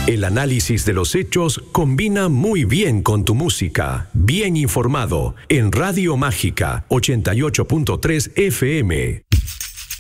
El análisis de los hechos combina muy bien con tu música. Bien informado en Radio Mágica 88.3 FM.